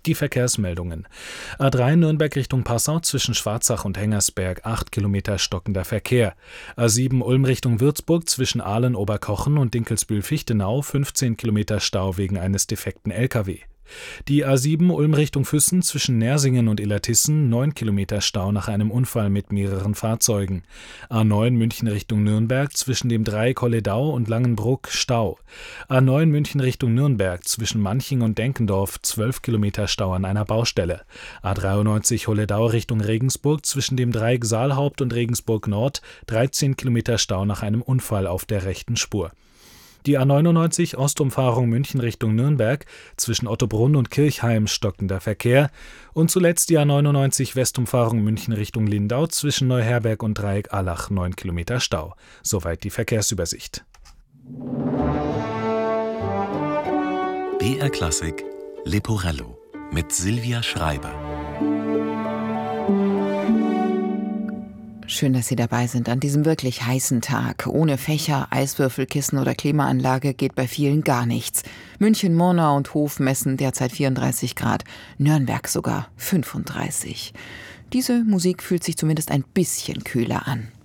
Die Verkehrsmeldungen. A3 Nürnberg Richtung Passau zwischen Schwarzach und Hengersberg 8 Kilometer stockender Verkehr. A7 Ulm Richtung Würzburg zwischen Aalen-Oberkochen und Dinkelsbühl-Fichtenau 15 Kilometer Stau wegen eines defekten LKW. Die A7 Ulm Richtung Füssen zwischen Nersingen und Illertissen 9 Kilometer Stau nach einem Unfall mit mehreren Fahrzeugen. A9 München Richtung Nürnberg zwischen dem Dreieck Holledau und Langenbruck Stau. A9 München Richtung Nürnberg zwischen Manching und Denkendorf 12 Kilometer Stau an einer Baustelle. A93 Holledau Richtung Regensburg zwischen dem Dreieck Saalhaupt und Regensburg Nord 13 Kilometer Stau nach einem Unfall auf der rechten Spur. Die A99 Ostumfahrung München Richtung Nürnberg zwischen Ottobrunn und Kirchheim stockender Verkehr und zuletzt die A99 Westumfahrung München Richtung Lindau zwischen Neuherberg und Dreieck Allach 9 Kilometer Stau. Soweit die Verkehrsübersicht. BR Klassik Leporello mit Silvia Schreiber. Schön, dass Sie dabei sind an diesem wirklich heißen Tag. Ohne Fächer, Eiswürfelkissen oder Klimaanlage geht bei vielen gar nichts. München, Murnau und Hof messen derzeit 34 Grad, Nürnberg sogar 35. Diese Musik fühlt sich zumindest ein bisschen kühler an.